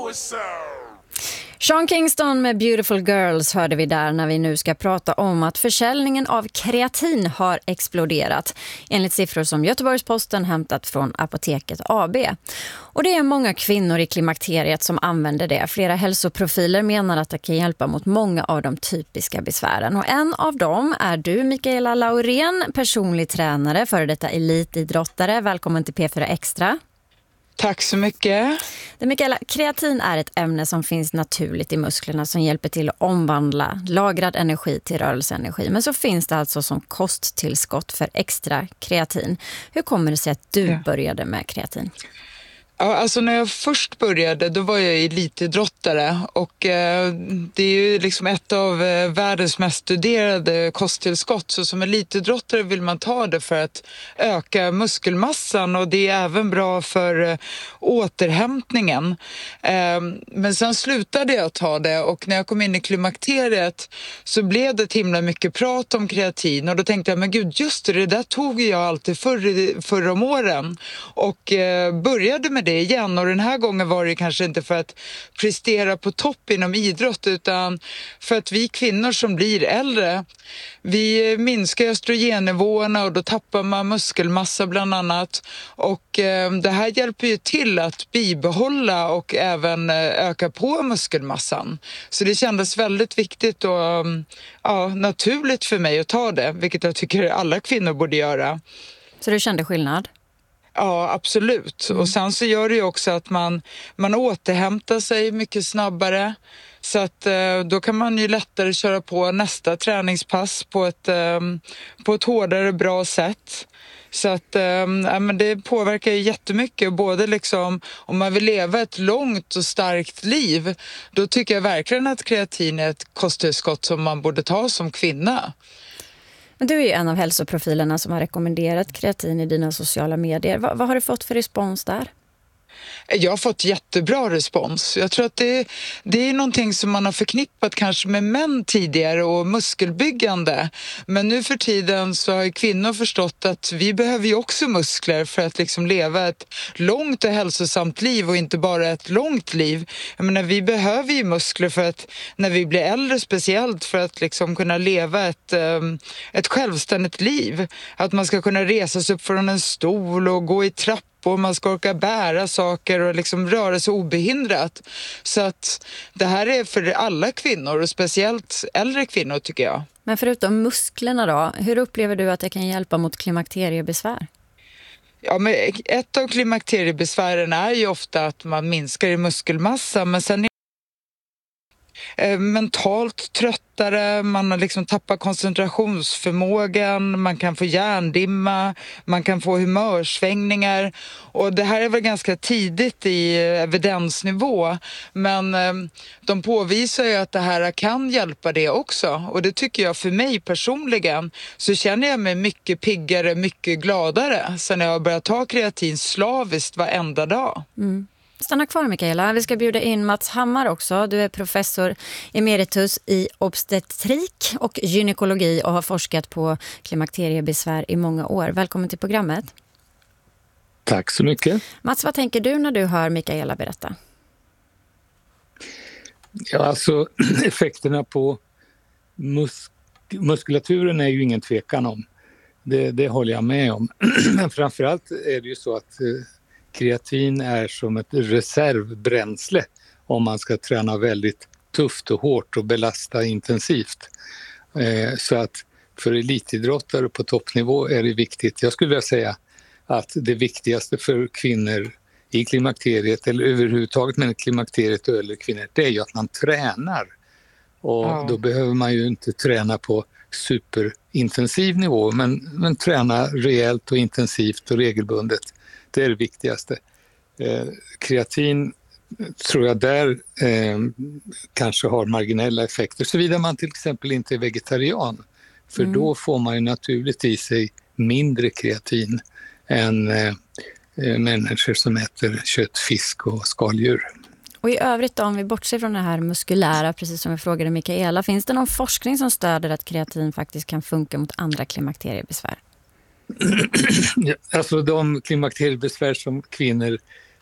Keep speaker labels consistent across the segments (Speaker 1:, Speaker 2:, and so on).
Speaker 1: Sean Kingston med Beautiful Girls hörde vi där när vi nu ska prata om att försäljningen av kreatin har exploderat enligt siffror som Göteborgs-Posten hämtat från Apoteket AB. Och det är många kvinnor i klimakteriet som använder det. Flera hälsoprofiler menar att det kan hjälpa mot många av de typiska besvären. Och en av dem är du, Mikaela Laurén, personlig tränare, före detta elitidrottare. Välkommen till P4 Extra.
Speaker 2: Tack så mycket.
Speaker 1: Mikaela, kreatin är ett ämne som finns naturligt i musklerna som hjälper till att omvandla lagrad energi till rörelseenergi. Men så finns det alltså som kosttillskott för extra kreatin. Hur kommer det sig att du började med kreatin?
Speaker 2: Ja, alltså när jag först började då var jag elitidrottare och det är ju liksom ett av världens mest studerade kosttillskott. Så som elitidrottare vill man ta det för att öka muskelmassan och det är även bra för återhämtningen. Men sen slutade jag ta det och när jag kom in i klimakteriet så blev det himla mycket prat om kreatin och då tänkte jag, men gud just det där tog jag alltid förra om åren och började med det igen och den här gången var det kanske inte för att prestera på topp inom idrott utan för att vi kvinnor som blir äldre, vi minskar östrogennivåerna och då tappar man muskelmassa bland annat och det här hjälper ju till att bibehålla och även öka på muskelmassan. Så det kändes väldigt viktigt och naturligt för mig att ta det, vilket jag tycker alla kvinnor borde göra.
Speaker 1: Så du kände skillnad?
Speaker 2: Ja, absolut. Och sen så gör det ju också att man återhämtar sig mycket snabbare. Så att då kan man ju lättare köra på nästa träningspass på ett hårdare, bra sätt. Så att men det påverkar ju jättemycket. Både liksom, om man vill leva ett långt och starkt liv, då tycker jag verkligen att kreatin är ett kosttillskott som man borde ta som kvinna.
Speaker 1: Men du är ju en av hälsoprofilerna som har rekommenderat kreatin i dina sociala medier. Vad har du fått för respons där?
Speaker 2: Jag har fått jättebra respons. Jag tror att det är någonting som man har förknippat kanske med män tidigare och muskelbyggande. Men nu för tiden så har kvinnor förstått att vi behöver ju också muskler för att liksom leva ett långt och hälsosamt liv och inte bara ett långt liv. Jag menar, vi behöver ju muskler för att när vi blir äldre speciellt för att liksom kunna leva ett självständigt liv. Att man ska kunna resa sig upp från en stol och gå i trapp och man ska orka bära saker och liksom röra sig obehindrat. Så att det här är för alla kvinnor och speciellt äldre kvinnor tycker jag.
Speaker 1: Men förutom musklerna då, hur upplever du att det kan hjälpa mot klimakteriebesvär?
Speaker 2: Ja, men ett av klimakteriebesvären är ju ofta att man minskar i muskelmassa men sen mentalt tröttare, man har liksom tappat koncentrationsförmågan, man kan få hjärndimma, man kan få humörsvängningar och det här är väl ganska tidigt i evidensnivå men de påvisar ju att det här kan hjälpa det också och det tycker jag för mig personligen så känner jag mig mycket piggare, mycket gladare sen när jag har börjat ta kreatin slaviskt varenda dag.
Speaker 1: Mm. Stanna kvar Mikaela, vi ska bjuda in Mats Hammar också. Du är professor emeritus i obstetrik och gynekologi och har forskat på klimakteriebesvär i många år. Välkommen till programmet.
Speaker 3: Tack så mycket.
Speaker 1: Mats, vad tänker du när du hör Mikaela berätta?
Speaker 3: Ja, alltså effekterna på muskulaturen är ju ingen tvekan om. Det håller jag med om. Men framförallt är det ju så att kreatin är som ett reservbränsle om man ska träna väldigt tufft och hårt och belasta intensivt. Så att för elitidrottare på toppnivå är det viktigt. Jag skulle vilja säga att det viktigaste för kvinnor i klimakteriet eller överhuvudtaget med klimakteriet och äldre kvinnor, det är ju att man tränar. Och då behöver man ju inte träna på superintensiv nivå men träna rejält och intensivt och regelbundet. Det är det viktigaste. Kreatin tror jag där kanske har marginella effekter. Såvida man till exempel inte är vegetarian. För då får man ju naturligt i sig mindre kreatin än människor som äter kött, fisk och skaldjur.
Speaker 1: Och i övrigt då, om vi bortser från det här muskulära, precis som vi frågade Mikaela, finns det någon forskning som stöder att kreatin faktiskt kan funka mot andra klimakteriebesvär?
Speaker 3: Alltså de klimakteriebesvär som kvinnor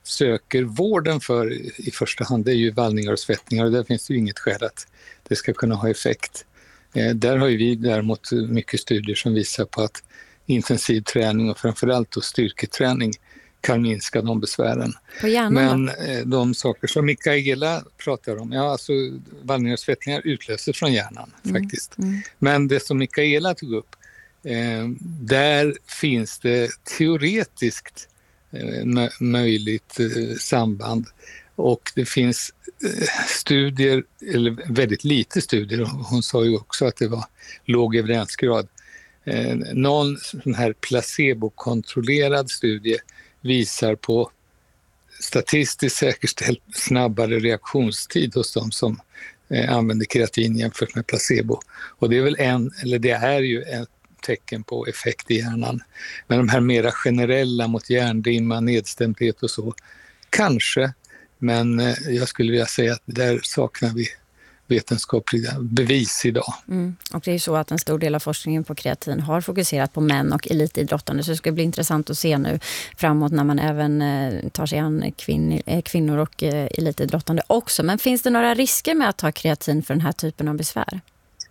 Speaker 3: söker vården för i första hand, det är ju vallningar och svettningar, och där finns det ju inget skäl att det ska kunna ha effekt. Där har ju vi däremot mycket studier som visar på att intensiv träning och framförallt då styrketräning kan minska de besvären.
Speaker 1: På hjärnan,
Speaker 3: men de saker som Mikaela pratar om, alltså vallningar och svettningar utlöser från hjärnan faktiskt. Men det som Mikaela tog upp, där finns det teoretiskt möjligt samband, och det finns studier, eller väldigt lite studier, hon sa ju också att det var låg evidensgrad. Någon sån här placebokontrollerad studie visar på statistiskt säkerställt snabbare reaktionstid hos de som använder kreatin jämfört med placebo. Och det är väl det är ju ett tecken på effekt i hjärnan. Men de här mera generella mot hjärndimma, nedstämdhet och så, kanske, men jag skulle vilja säga att där saknar vi vetenskapliga bevis idag.
Speaker 1: Och det är ju så att en stor del av forskningen på kreatin har fokuserat på män och elitidrottande, så det ska bli intressant att se nu framåt när man även tar sig an kvinnor och elitidrottande också. Men finns det några risker med att ta kreatin för den här typen av besvär?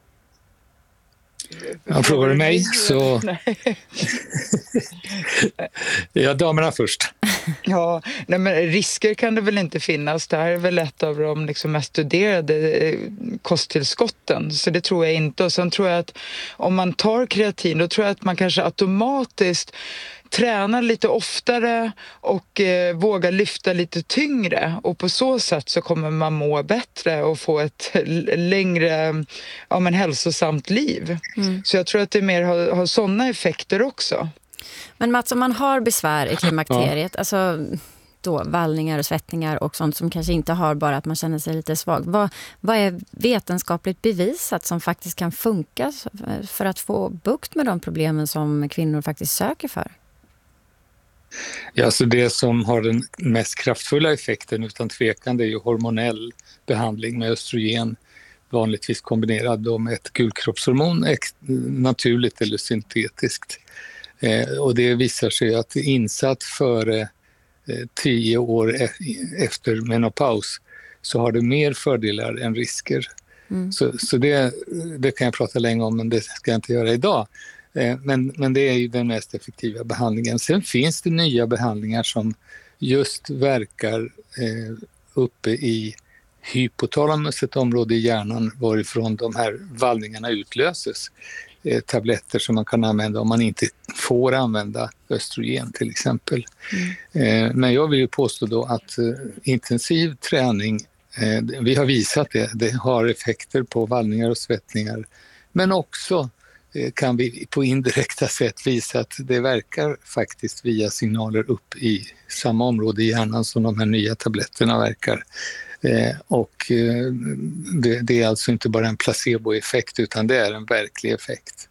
Speaker 3: Frågar du mig så... Ja, damerna först.
Speaker 2: Ja, men risker kan det väl inte finnas. Det här är väl ett av de mest studerade kosttillskotten. Så det tror jag inte. Och sen tror jag att om man tar kreatin, då tror jag att man kanske automatiskt tränar lite oftare och vågar lyfta lite tyngre, och på så sätt så kommer man må bättre och få ett längre hälsosamt liv. Så jag tror att det mer har sådana effekter också.
Speaker 1: Men Mats, om man har besvär i klimakteriet, alltså då vallningar och svettningar och sånt som kanske inte har bara att man känner sig lite svag, vad är vetenskapligt bevisat som faktiskt kan funka för att få bukt med de problemen som kvinnor faktiskt söker för?
Speaker 3: Ja, så det som har den mest kraftfulla effekten utan tvekan, det är ju hormonell behandling med östrogen, vanligtvis kombinerad då med ett gulkroppshormon, naturligt eller syntetiskt. Och det visar sig att insatt före 10 år efter menopaus så har det mer fördelar än risker. Så det kan jag prata länge om, men det ska jag inte göra idag. Men det är ju den mest effektiva behandlingen. Sen finns det nya behandlingar som just verkar uppe i hypotalamus, ett område i hjärnan varifrån de här vallningarna utlöses. Tabletter som man kan använda om man inte får använda östrogen till exempel. Men jag vill ju påstå då att intensiv träning, vi har visat det har effekter på vallningar och svettningar, men också kan vi på indirekta sätt visa att det verkar faktiskt via signaler upp i samma område i hjärnan som de här nya tabletterna verkar. Och det är alltså inte bara en placeboeffekt, utan det är en verklig effekt.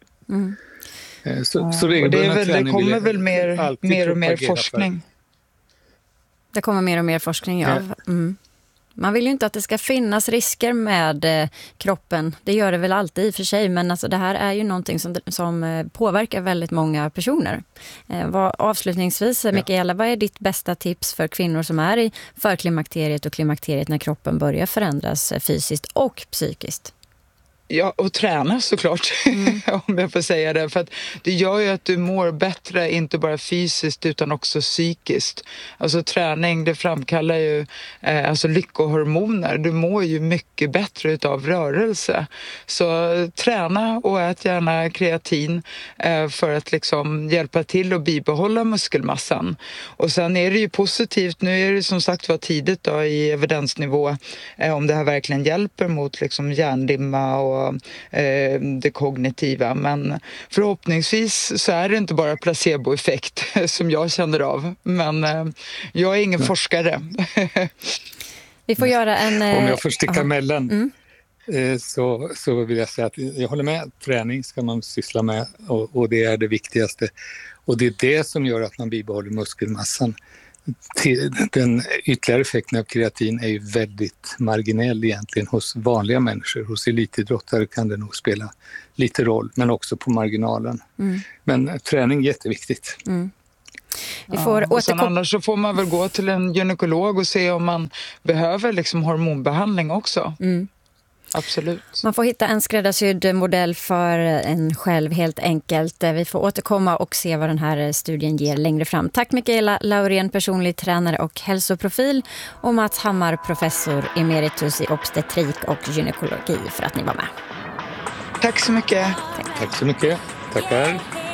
Speaker 3: Så
Speaker 2: det kommer väl mer och mer forskning.
Speaker 1: Det kommer mer och mer forskning, ja. Man vill ju inte att det ska finnas risker med kroppen. Det gör det väl alltid i och för sig, men alltså det här är ju någonting som påverkar väldigt många personer. Avslutningsvis, Mikaela, vad är ditt bästa tips för kvinnor som är i förklimakteriet och klimakteriet när kroppen börjar förändras fysiskt och psykiskt?
Speaker 2: Ja, och träna såklart, om jag får säga det. För att det gör ju att du mår bättre, inte bara fysiskt utan också psykiskt. Alltså träning, det framkallar ju lyckohormoner. Du mår ju mycket bättre utav rörelse. Så träna och ät gärna kreatin för att hjälpa till att bibehålla muskelmassan. Och sen är det ju positivt, nu är det som sagt var tidigt då, i evidensnivå om det här verkligen hjälper mot hjärndimma och det kognitiva, men förhoppningsvis så är det inte bara placeboeffekt som jag känner av, men jag är ingen forskare.
Speaker 1: Vi får göra en...
Speaker 3: Om jag får sticka emellan så vill jag säga att jag håller med, träning ska man syssla med och det är det viktigaste, och det är det som gör att man bibehåller muskelmassan. Den ytterligare effekten av kreatin är ju väldigt marginell egentligen hos vanliga människor. Hos elitidrottare kan det nog spela lite roll, men också på marginalen. Men träning är jätteviktigt.
Speaker 1: Vi får
Speaker 2: och sen annars så får man väl gå till en gynekolog och se om man behöver liksom hormonbehandling också. Absolut.
Speaker 1: Man får hitta en skräddarsydd modell för en själv helt enkelt. Vi får återkomma och se vad den här studien ger längre fram. Tack Mikaela Laurén, personlig tränare och hälsoprofil, och Mats Hammar, professor emeritus i obstetrik och gynekologi, för att ni var med.
Speaker 2: Tack så mycket.
Speaker 3: Tack så mycket. Tackar.